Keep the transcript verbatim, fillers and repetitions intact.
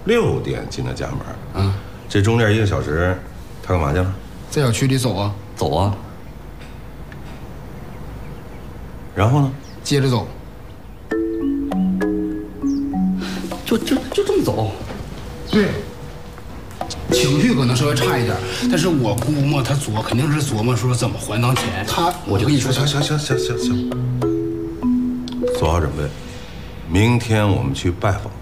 六点进的家门。 嗯， 这中间一个小时，他干嘛去了？ 在小区里走啊， 走啊。 然后呢？ 接着走。 就就就这么走。 对。情绪可能稍微差一点，但是我估摸他琢肯定是琢磨说怎么还当钱。他，我就跟你说， 行行行行行行，做好准备，明天我们去拜访。